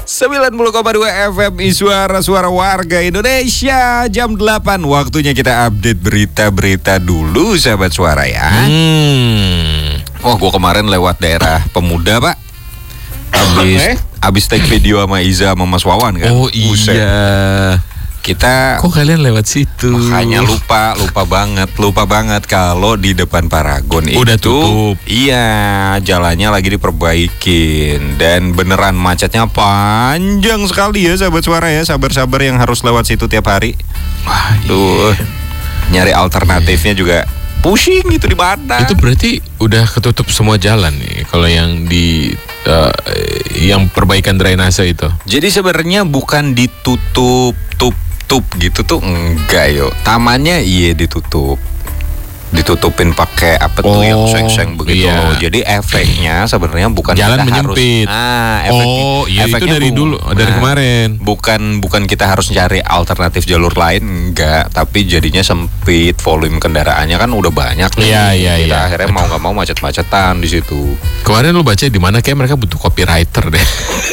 90,2 FM Suara warga Indonesia. Jam 8 waktunya kita update berita-berita dulu sahabat suara ya. Oh, gue kemarin lewat daerah Pemuda pak. Abis take video sama Iza sama Mas Wawan kan. Oh iya. Kita kok kalian lewat situ? Makanya lupa banget kalau di depan Paragon udah itu tutup. Iya, jalannya lagi diperbaikin dan beneran macetnya panjang sekali ya sahabat suara ya. Sabar-sabar yang harus lewat situ tiap hari. Wah, tuh nyari alternatifnya juga pusing gitu di mana. Itu berarti udah ketutup semua jalan nih kalau yang di yang perbaikan drainase itu. Jadi sebenarnya bukan ditutup gitu tuh enggak yo. Tamannya iya ditutupin pakai apa tuh yang seng-seng begitu loh. Jadi efeknya sebenarnya bukan jalan kita menyempit. Efeknya itu dari kemarin. Bukan kita harus cari alternatif jalur lain, enggak. Tapi jadinya sempit, volume kendaraannya kan udah banyak nih. Iya. Akhirnya mau nggak mau macet-macetan di situ. Kemarin lu baca di mana kayak mereka butuh copywriter deh.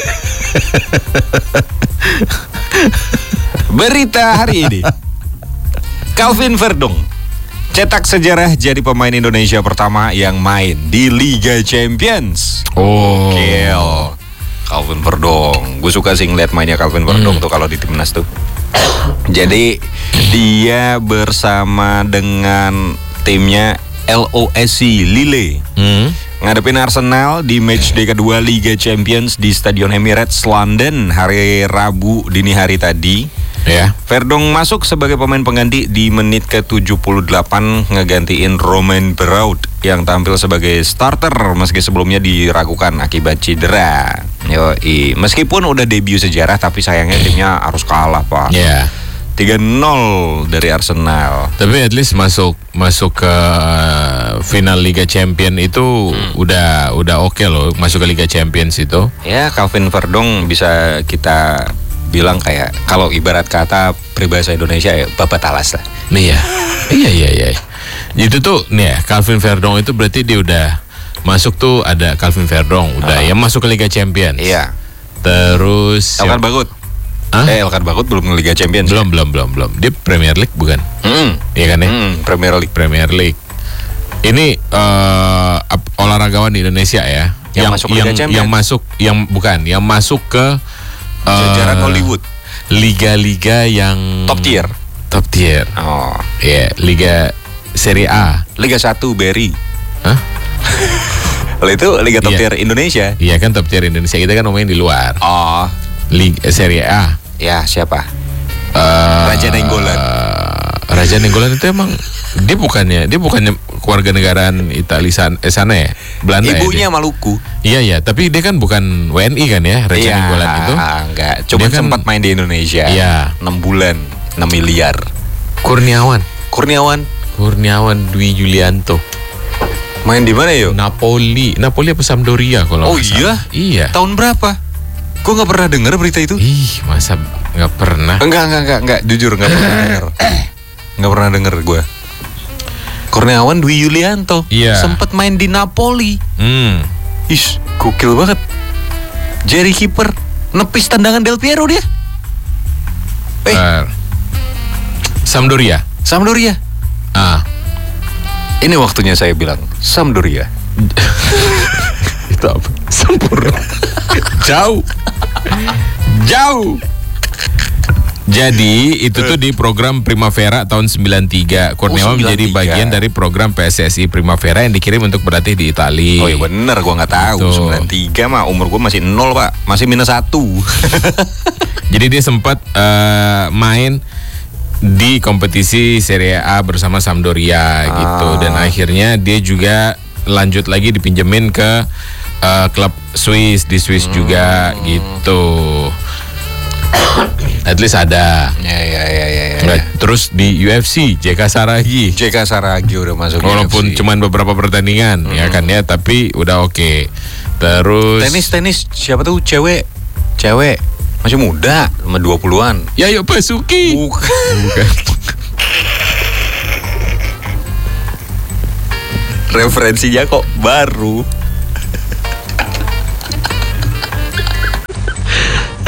Berita hari ini, Calvin Verdong cetak sejarah jadi pemain Indonesia pertama yang main di Liga Champions. Gokil. Calvin Verdong, gue suka sih ngeliat mainnya Calvin Verdong tuh kalau di timnas tuh. Jadi dia bersama dengan timnya LOSC Lille ngadepin Arsenal di matchday kedua Liga Champions di Stadion Emirates London hari Rabu dini hari tadi. Ya. Verdong masuk sebagai pemain pengganti di menit ke-78 ngegantiin Romain Braud yang tampil sebagai starter meski sebelumnya diragukan akibat cedera. Yoi, meskipun udah debut sejarah tapi sayangnya timnya harus kalah, Pak. Iya. 3-0 dari Arsenal. Tapi at least masuk ke final Liga Champions itu udah oke loh, masuk ke Liga Champions itu. Ya, Calvin Verdong bisa kita bilang kayak kalau ibarat kata peribahasa Indonesia ya babat alas lah. Iya. Itu tuh nih ya, Calvin Verdong itu berarti dia udah masuk tuh, ada Calvin Verdong udah yang masuk ke Liga Champions. Iya. Terus Elkan Bagut. Elkan Bagut belum ke Liga Champions. Belum. Dia Premier League bukan? Iya kan ya? Premier League. Ini olahragawan di Indonesia ya. Yang masuk ke jajaran Hollywood. Liga-liga yang top tier. Oh, iya, Liga Serie A. Liga 1 BRI. Hah? Kalau itu Liga top tier Indonesia. Iya kan, top tier Indonesia. Kita kan ngomongin di luar. Oh, Liga Serie A. Ya, siapa? Raja Nainggolan. Raja Nainggolan itu emang dia bukannya keluarga negaraan Italia sana ya? Belanda. Ibunya ya, Maluku. Iya, tapi dia kan bukan WNI kan ya, Raja Nainggolan itu? Enggak, cuma kan sempat main di Indonesia. Iya. 6 bulan, 6 miliar. Kurniawan Dwi Julianto. Main di mana yo? Napoli apa Sampdoria kalau Oh iya? Iya. Tahun berapa? Gue nggak pernah dengar berita itu. Ih, masa nggak pernah? Enggak, jujur nggak pernah dengar. Nggak pernah dengar gue. Kurniawan Dwi Yulianto. Iya. Sempet main di Napoli. Ish, gokil banget. Jadi kiper, nepis tendangan Del Piero dia. Sampdoria. Ini waktunya saya bilang Sampdoria. Itu apa? Sempurna. Jauh. Jadi itu tuh di program Primavera tahun 93. Kurniawan menjadi bagian dari program PSSI Primavera yang dikirim untuk berlatih di Italia. Oh iya bener, gue nggak tahu. Gitu. 93 mah umur gue masih 0 pak, masih -1. Jadi dia sempat main di kompetisi Serie A bersama Sampdoria gitu, dan akhirnya dia juga lanjut lagi dipinjemin ke klub Swiss di Swiss juga gitu. At least ada. Ya. Terus di UFC JK Saragi udah masuk. Walaupun UFC. cuman beberapa pertandingan ya kan ya, tapi udah oke. Terus tenis siapa tuh cewek masih muda, sama 20-an. Yayo Basuki. Bukan. Referensinya kok baru.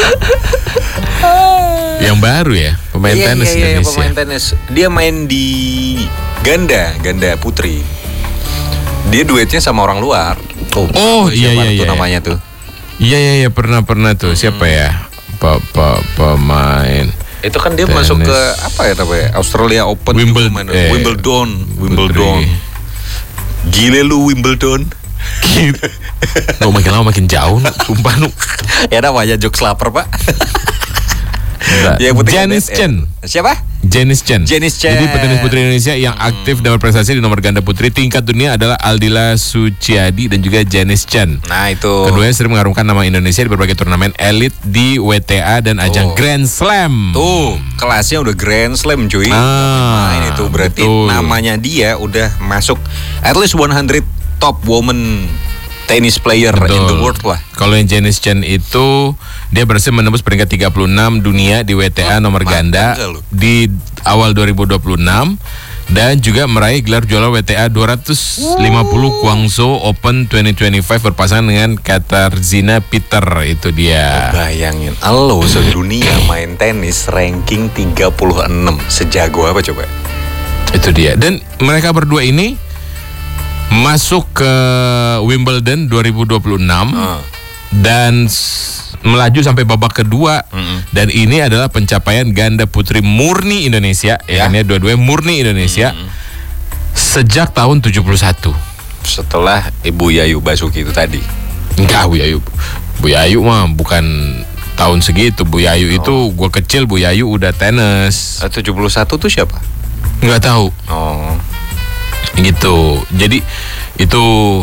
Yang baru ya, pemain tenis Iya, Indonesia. pemain tenis. Dia main di ganda putri. Dia duetnya sama orang luar. Oh, iya, siapa iya, tuh iya. namanya tuh. Iya pernah tuh. Siapa ya? Pemain. Itu kan dia Tenis. masuk ke apa ya tapi Australia Open Wimbledon. Wimbledon. Gile lu Wimbledon. Lo makin lama makin jauh, sumpah nu. Ya namanya jokes lapar, Pak. Enggak. Yang penting Janice ada- Chen. Siapa? Janice Chen. Janice Chen. Jadi petenis putri Indonesia yang aktif dapat prestasi di nomor ganda putri tingkat dunia adalah Aldila Suciadi dan juga Janice Chen. Nah itu. Keduanya sering mengharumkan nama Indonesia di berbagai turnamen elit di WTA dan ajang Grand Slam. Tuh, kelasnya udah Grand Slam cuy. Main itu berarti betul. namanya dia udah masuk at least 100 top woman tennis player in the world lah. Kalau yang Janice Chen itu dia berhasil menembus peringkat 36 dunia di WTA nomor ganda enggak lu. di awal 2026 dan juga meraih gelar juara WTA 250 Guangzhou Open 2025 berpasangan dengan Katarzyna Peter. Itu dia. Bayangin, lo sedunia main tenis ranking 36. Sejago apa coba? Itu dia. Dan mereka berdua ini masuk ke Wimbledon 2026 dan melaju sampai babak kedua. Dan ini adalah pencapaian ganda putri murni Indonesia. Ya, ini dua-duanya murni Indonesia sejak tahun 71. Setelah Ibu Yayu Basuki itu tadi. Enggak, Bu Yayu mah bukan tahun segitu. Bu Yayu itu gua kecil Bu Yayu udah tenis. 71 tuh siapa? Nggak tahu. Oh. Gitu. Jadi itu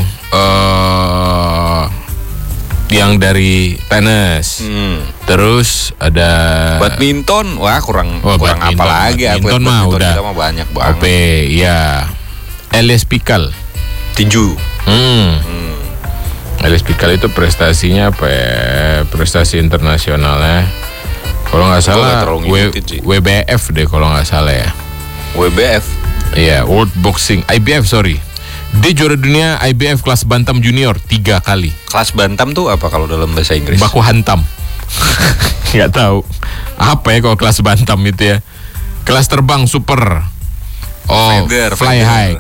yang dari tenis. Terus ada Badminton, wah kurang badminton. apa lagi? Badminton mah udah kita mah banyak banget. OP, ya. Elias Pikal. Tinju. Elias Pikal itu prestasinya apa ya? Prestasi internasionalnya. Kalau nggak salah nggak terlalu ngikutin sih. WBF deh kalau nggak salah ya. WBF. Iya, World Boxing, IBF sorry. Dia juara dunia IBF kelas bantam junior 3 kali. Kelas bantam tuh apa kalau dalam bahasa Inggris? Baku hantam. Nggak tahu. Apa ya kalau kelas bantam itu ya? Kelas terbang super. Oh, fly high.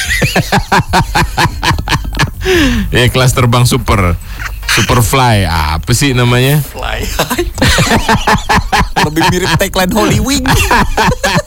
Ya kelas terbang super. Super fly. Apa sih namanya? Fly high. Lebih mirip tagline Holy Wing.